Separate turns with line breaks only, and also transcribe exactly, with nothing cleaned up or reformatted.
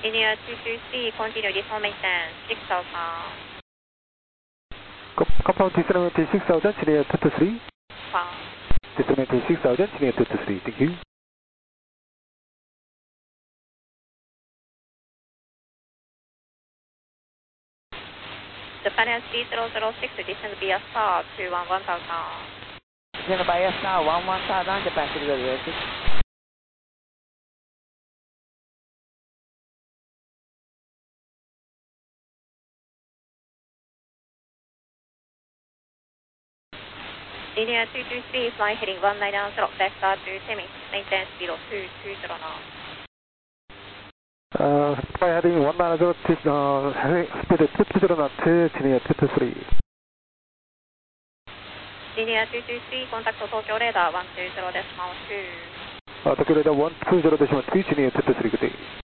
Linear two two three, continue default maintenance, six thousand.
Confirm descent maintain six thousand, linear two two three.
Wow.
Descent maintain six thousand, linear two two three, thank you.
Japan three zero zero six, descend via star to one one thousand.
Descend via star one one thousand, Japan three zero zero six.
Linear two two three, flying heading one nine zero, vector to Semi, maintain speed of two two zero knots.
Uh, fly heading one nine zero, uh, speed two two zero knots, linear two two three.
Linear two two three, contact Tokyo radar one two zero decimal two.
Uh, Tokyo radar one two zero decimal two, linear two two three, good day.